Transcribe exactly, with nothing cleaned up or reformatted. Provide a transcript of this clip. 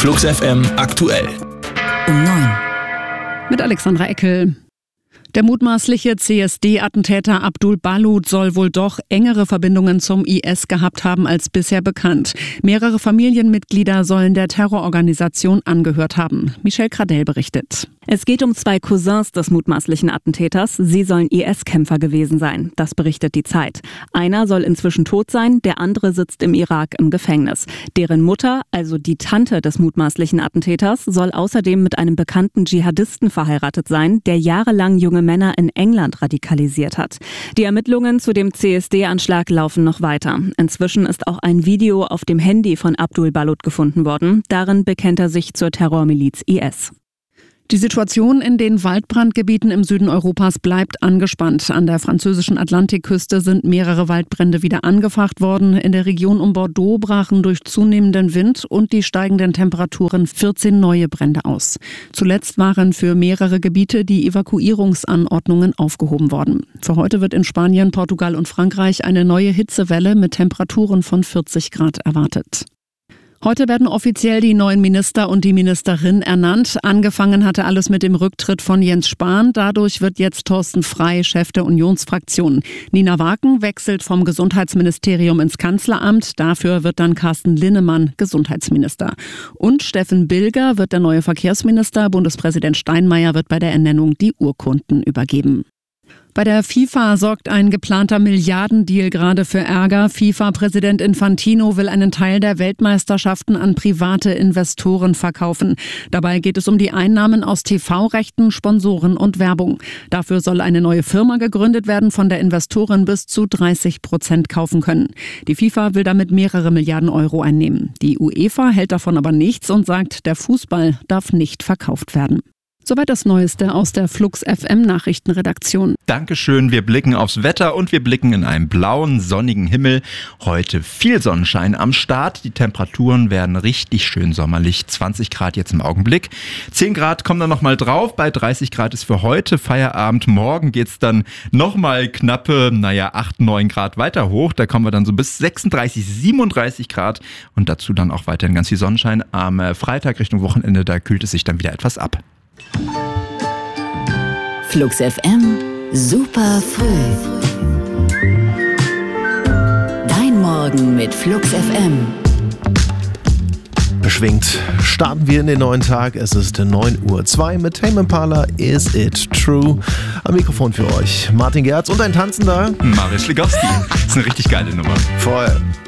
Flux F M aktuell. Um neun. Mit Alexandra Eckel. Der mutmaßliche C S D-Attentäter Abdul Balut soll wohl doch engere Verbindungen zum I S gehabt haben als bisher bekannt. Mehrere Familienmitglieder sollen der Terrororganisation angehört haben. Michelle Cradell berichtet. Es geht um zwei Cousins des mutmaßlichen Attentäters. Sie sollen I S-Kämpfer gewesen sein. Das berichtet die Zeit. Einer soll inzwischen tot sein, der andere sitzt im Irak im Gefängnis. Deren Mutter, also die Tante des mutmaßlichen Attentäters, soll außerdem mit einem bekannten Dschihadisten verheiratet sein, der jahrelang junge Männer in England radikalisiert hat. Die Ermittlungen zu dem C S D-Anschlag laufen noch weiter. Inzwischen ist auch ein Video auf dem Handy von Abdul Balut gefunden worden. Darin bekennt er sich zur Terrormiliz I S. Die Situation in den Waldbrandgebieten im Süden Europas bleibt angespannt. An der französischen Atlantikküste sind mehrere Waldbrände wieder angefacht worden. In der Region um Bordeaux brachen durch zunehmenden Wind und die steigenden Temperaturen vierzehn neue Brände aus. Zuletzt waren für mehrere Gebiete die Evakuierungsanordnungen aufgehoben worden. Für heute wird in Spanien, Portugal und Frankreich eine neue Hitzewelle mit Temperaturen von vierzig Grad erwartet. Heute werden offiziell die neuen Minister und die Ministerin ernannt. Angefangen hatte alles mit dem Rücktritt von Jens Spahn. Dadurch wird jetzt Thorsten Frey Chef der Unionsfraktion. Nina Waken wechselt vom Gesundheitsministerium ins Kanzleramt. Dafür wird dann Carsten Linnemann Gesundheitsminister. Und Steffen Bilger wird der neue Verkehrsminister. Bundespräsident Steinmeier wird bei der Ernennung die Urkunden übergeben. Bei der FIFA sorgt ein geplanter Milliardendeal gerade für Ärger. FIFA-Präsident Infantino will einen Teil der Weltmeisterschaften an private Investoren verkaufen. Dabei geht es um die Einnahmen aus T V-Rechten, Sponsoren und Werbung. Dafür soll eine neue Firma gegründet werden, von der Investoren bis zu dreißig Prozent kaufen können. Die FIFA will damit mehrere Milliarden Euro einnehmen. Die UEFA hält davon aber nichts und sagt, der Fußball darf nicht verkauft werden. Soweit das Neueste aus der Flux F M Nachrichtenredaktion. Dankeschön, wir blicken aufs Wetter und wir blicken in einen blauen, sonnigen Himmel. Heute viel Sonnenschein am Start. Die Temperaturen werden richtig schön sommerlich. zwanzig Grad jetzt im Augenblick. zehn Grad kommen dann nochmal drauf. Bei dreißig Grad ist für heute Feierabend. Morgen geht's dann nochmal knappe, naja, acht, neun Grad weiter hoch. Da kommen wir dann so bis sechsunddreißig, siebenunddreißig Grad. Und dazu dann auch weiterhin ganz viel Sonnenschein. Am Freitag Richtung Wochenende, da kühlt es sich dann wieder etwas ab. Flux F M, super früh. Dein Morgen mit Flux F M. Beschwingt starten wir in den neuen Tag. Es ist neun Uhr zwei mit Tame Impala, Is It True? Am Mikrofon für euch Martin Gerz und ein Tanzender Marius Legowski. Das ist eine richtig geile Nummer. Voll.